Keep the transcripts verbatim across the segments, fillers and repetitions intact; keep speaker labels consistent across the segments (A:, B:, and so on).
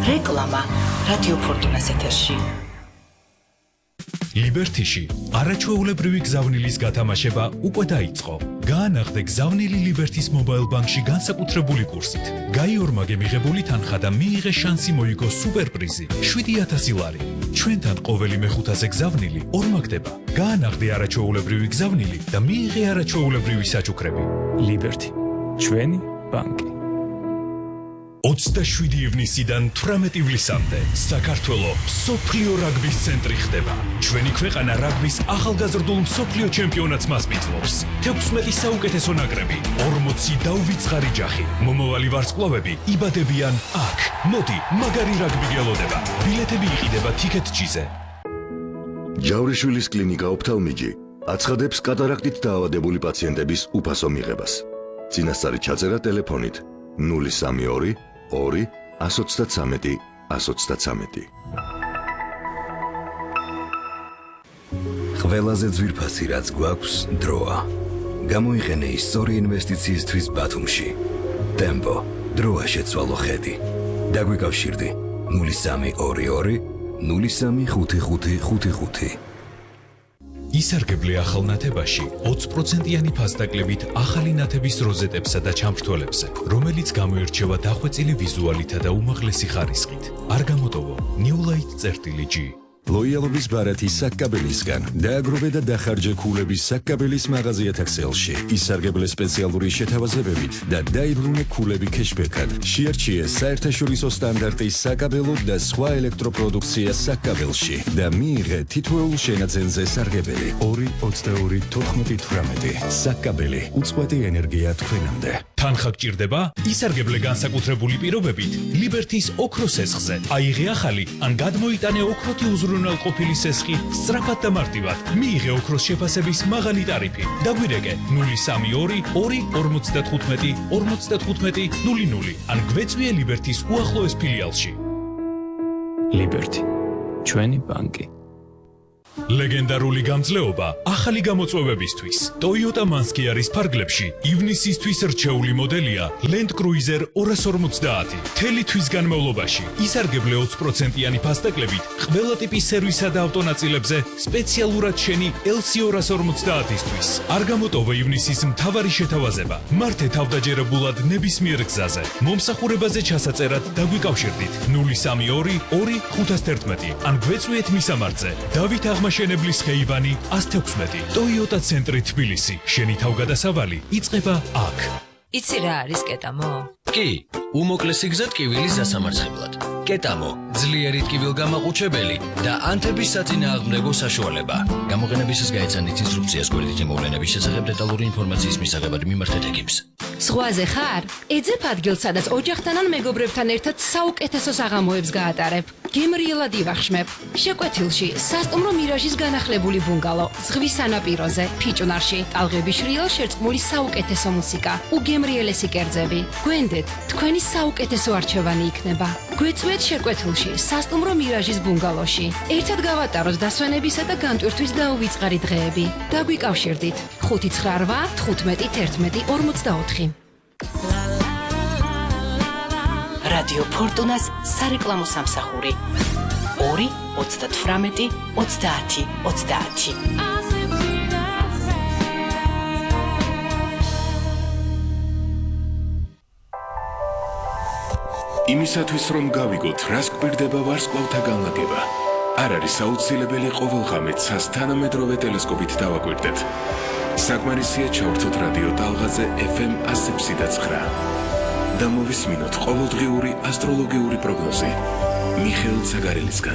A: რეკლამა რადიო ფორტუნას ეთერში.
B: ლიბერტიში არაჩვეულებრივი გზავნილის გათამაშება უკვე დაიწყო. გაანაღდე გზავნილი ლიბერტის მობაილ ბანკში განსაკუთრებული კურსით. გაიორმაგე მიღებული თანხა და მიიღე შანსი მოიგო სუპერპრიზი შვიდი ათასი ლარი. ჩვენთან ყოველი მეხუთაზე გზავნილი ორმაგდება. გაანაღდე არაჩვეულებრივი გზავნილი და მიიღე არაჩვეულებრივი საჩუქრები. ლიბერტი, ჩვენი ბანკი. ოცდაშვიდი ივნისიდან თვრამეტი ივლისამდე საქართველო მსოფლიო რაგბის ცენტრი ხდება. ჩვენი ქვეყანა რაგბის ახალგაზრდულ მსოფლიო ჩემპიონატს მასპინძლობს. თექვსმეტი საუკეთესო ნაკრები, ორმოცი დაუვიწყარი ჯახი. მომავალი ვარსკვლავები იბადებიან აქ. მოდი, მაგარი რაგბი გელოდება. ბილეთები იყიდება თიკეტ-ჯიზე.
C: ჯავრიშვილის კლინიკა ოფთალმიჯი აცხადებს კატარაქტით დაავადებული პაციენტების უფასო მიღებას. წინასწარი ჩაწერა ტელეფონით ნული სამი ორი ორი ას ოცდათსამეტი ას ოცდათსამეტი.
D: ყველაზე ძვირფასი რაც გვაქვს დროა. გამოიყენე ის სწორი ინვესტიციისთვის ბათუმში. ტემპო, დროა შეცვალო ხედი. დაგვიკავშირდი ნული სამი ორი ორი ნული სამი ხუთი ხუთი ხუთი ხუთი.
B: ისარგებლე ახალ ნათებაში ოცი პროცენტიანი ფასდაკლებით ახალი ნათების როზეტებსა და ჩამრთველებზე, რომელიც გამოირჩევა დახვეწილი ვიზუალითა და უმაღლესი ხარისხით. არ გამოტოვო New Light წერტილი G.
E: ლოიალობის ბარათი საკკაბელისგან დააგროვე და დახარჯე ქულების საკკაბელის მაღაზიათა ქსელში. ისარგებლე სპეციალური შეთავაზებებით და დაიბრუნე ქულები ქეშბექად. შეარჩიე საერთაშორისო სტანდარტის საკაბელო და სხვა ელექტროპროდუქცია საკკაბელში და მიიღე თითოეულ შენაძენზე სარგებელი. ორი ოცდაორი თოთხმეტი თვრამეტი. საკკაბელი, უწყვეტი ენერგია თქვენამდე.
B: თანხა გჭირდება? ისარგებლე განსაკუთრებული პირობებით ლიბერტის ოქროს სესხზე. აიღე ახალი ან გადმოიტანე ოქროთი უზრუნველყოფილი სესხი სწრაფად და მარტივად. მიიღე ოქროს შეფასების მაღალი ტარიფი. დაგვირეკე ნული სამი ორი ორი ორმოცდათხუთმეტი ორმოცდათხუთმეტი ნული ნული ან გვეწვიე ლიბერტის უახლოეს ფილიალში.
F: ლიბერტი, ჩვენი ბანკი.
B: ლეგენდარული გამძლეობა ახალი გამოწვევებისთვის. Toyota Manski არის ფარგლებში ივნისისთვის რჩეული მოდელია Land Cruiser ორას ორმოცდაათი. თელი თვის განმავლობაში ისარგებლე ოცი პროცენტიანი ფასდაკლებით ყველა ტიპის სერვისსა და ავტონაწილებზე სპეციალურად შენი ელ სი ორას ორმოცდაათისთვის. არ გამოტოვე ივნისის მთავარი შეთავაზება. მართე თავდაჯერებულად ნებისმიერ გზაზე. მომსახურებაზე ჩასაწერად დაგვიკავშირდით ნული სამი ორი ორი ხუთას თერთმეტი ან გვეწვიეთ მისამართზე. დავით აღმაშენებლის ხეივანი ას თექვსმეტი. Toyota ცენტრი თბილისი. შენი თავგადასავალი იწყება აქ.
G: იცი რა არის კეტამო?
H: კი, უმოკლესი გზა ტკივილის დასამარცხებლად. კეტამო, ძლიერი ტკივილგამაყუჩებელი და ანთების საწინააღმდეგო საშუალება. გამოყენებისას გაეცანით ინსტრუქციას გვერდითი მოვლენების შესახებ დეტალური ინფორმაციის მისაღებად მიმართეთ ეკიპს.
I: ზღვაზე ხარ? ეძებ ადგილს, სადაც ოჯახთან ან მეგობრებთან ერთად საუკეთესო საღამოებს გაატარებ. გემრიელად ივახშმებ. შეკვეთილში სასტუმრო მირაჟის განახლებული ბუნგალო, ზღვის სანაპიროზე, ფიჭვნარში, ტალღების შრიალ შერწყმული საუკეთესო მუსიკა, უგემრიელესი კერძები. გვენდეთ, თქვენი საუკეთესო არჩევანი იქნება. გვეწვეთ შეკვეთილში სასტუმრო მირაჟის ბუნგალოში. ერთად გავატაროთ დასვენებისა და განტვირთვის დაუვიწყარი დღეები. დაგვიკავშირდით ხუთი ცხრა რვა თხუთმეტი თერთმეტი ორმოცდაოთხი.
A: რადიო ფორტუნას სარეკლამო სამსახური ორი ოცდათვრამეტი ოცდაათი ოცდაათი.
J: იმისათვის რომ გავიგოთ რას გვერდება ვარსკვლავთა განლაგება, არ არის აუცილებელი ყოველღამე ცას თანამედროვე ტელესკოპით დავაკვირდეთ. საკმარისია ჩავრთოთ რადიო ტალღაზე ეფ ემ ათი და ცხრა და მოვისმინოთ ყოველდღიური ასტროლოგიური პროგნოზი მიხეილ ცაგარელისგან.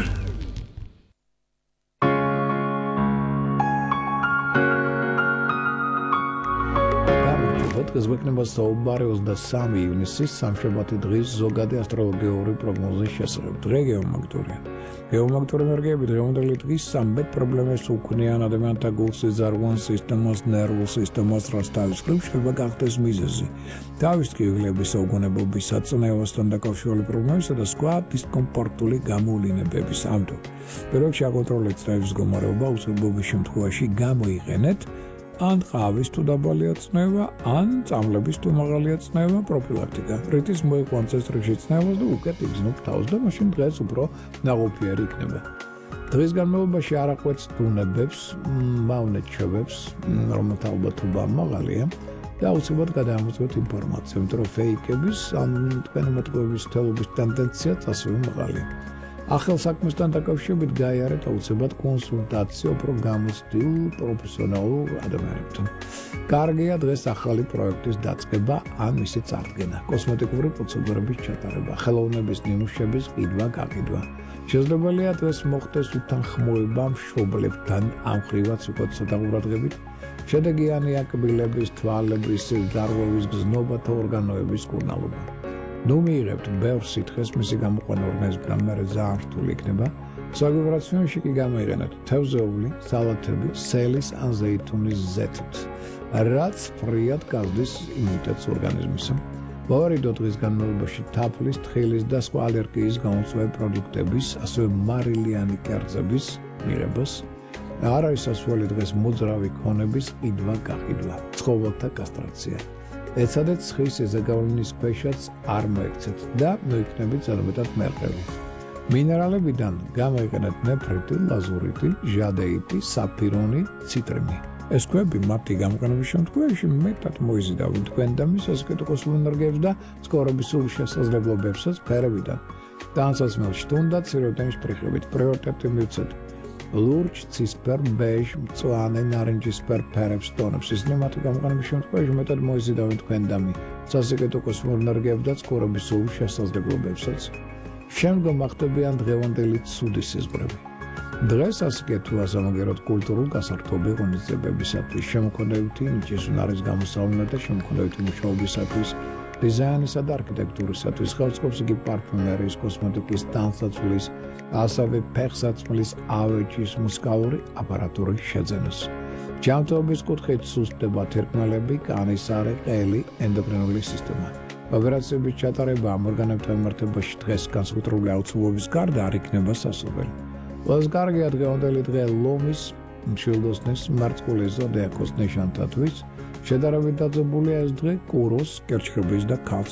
K: დღეს გვექნება საუბარი ოცდასამი ივნისის სამშაბათი დღის ზოგადი ასტროლოგიური პროგნოზის შესახებ. დღე გეომაგნიტურია. გეომაგნიტური ენერგიები დღევანდელი დღის სამბეთ პრობლემებს უქმნიან ადამიანთა გულსის ზარღვან სისტემას, ნერვულ სისტემას, რაც თავის მხრივ შეიძლება გახდეს მიზეზი. თავის ტკივილების საუგონებლობის საწნევასთან დაკავშირებული პრობლემებისა და სხვა დისკომფორტული გამოვლინებების ამიტომ. პირველ რიგში აკონტროლეთ თავის მდგომარეობა, უწყლობის შემთხვევაში გამოიყენეთ ან ყავის თუ დაბალი აწნევა, ან წამლების თუ მაღალი აწნევა, პროფილაქტიკა. რითიც მოიყვან წესრიგში წნევას და უკეთ იგზნობს თავს და მაშინ დღეს უფრო ნაყოფიერი იქნება. დღის განმავლობაში არ აყვეც დუნებებს, მავნეჩევებს, რომელთა ალბათობა მაღალია და აუცილებლად გადაამოწმოთ ინფორმაცია, იმიტომ რომ ფეიკების ან თქვენი მოტყუების თელობის ტენდენციაც ასევე მაღალია. ახალ საქმესთან დაკავშირებით გაიარეთ აუცილებლად კონსულტაცია უფრო გამოცდილ პროფესიონალურ ადამიანებთან. კარგია დღეს ახალი პროექტის დაწყება ან მისი წარდგენა, კოსმეტიკური პროცედურების ჩატარება, ხელოვნების ნიმუშების ყიდვა-გაყიდვა. შესაძლებელია დღეს მოხდეს უთანხმოება მშობლებთან, ამ ხრივაც უკვე ცოტა ყურადღებით, შედეგიანი აკბილების, თვალების, ზარღვევის გზნობათა ორგანოების კურნალობა. ნუ მიიღებთ ბევრ სითხეს მისი გამოყვანა ორგანიზმთან, მერე ძალიან რთული იქნება. საგვიბრაციონში კი გამოიყენეთ თევზეული, სალათები, სელის ან ზეითუნის ზეთით, რაც ფრიად გაზრდის იმუნიტეტს ორგანიზმისა. მოვარიდოთ დღის განმავლობაში თაფლის, თხილის და სხვა ალერგიის გამომწვევი პროდუქტების, ასევე მარილიანი კერძების მიღებას. არ არის სასურველი დღეს მოძრავი ქონების ყიდვა-გაყიდვა, ცხოველთა კასტრაცია. ეცადეთ ცხრის ეზაგავლენის ქვეშაც არ მოექცეთ და მოიქნებით ზედმეტად მერყევი. მინერალებიდან გამოიყენეთ ნეფრიტი, ლაზურიტი, ჟადეიტი, საფირონი, ციტრინი. ეს ქვები მათი გამოყენების შემთხვევაში მეტად მოიზიდავენ თქვენ და მის ასკეტიკოსულ ენერგიებს და ცხოვრების სულ შესაძლებლობებსაც ფერებიდან. ტანსაცმელში თუნდაც სიროტენის პრიხებით პრიორიტეტი მივცეთ. ლურჯ, ცისფერ, ბეჟ, მწვანე, ნარინჯისფერ ფერებს ტონებს. ისინი მათი გამოყენების შემთხვევაში მეტად მოიზიდავენ თქვენ და მის სასიკეთო ენერგიებს და ცხოვრების სულ შესაძლებლობებსაც. შემდგომ ახდებიან დღევანდელი ცუდი სიზღვრები. დღეს ასიკეთო ასამაგეროთ კულტურულ გასართობი ღონისძიებებისათვის, შემოქმედებითი ნიჭის უნარის გამოსავლენად და შემოქმედებითი მუშაობისათვის, დიზაინისა და არქიტექტურისათვის, ხელსაწყობს იგი პარფუმერიის, კოსმეტიკის, ტანსაცმლის, ასევე ფეხსაცმლის, ავეჯის, მუსიკალური აპარატურის შეძენას. ჯანმრთელობის კუთხით სუსტდება თერმალები, კანისარი, ყელი, ენდოკრინული სისტემა. ოპერაციების ჩატარება ამ ორგანოებთან მიმართებაში დღეს განსაკუთრებული აუცილებლობის გარდა არ იქნება სასურველი. ყველაზე კარგია დღევანდელი დღე ლომის, მშვილდოსნის, მარტყულის ზოდიაქოს ნიშანთათვის. შედარებით დაძაბულია ეს დღე კუროს, კერჩხების და ქალს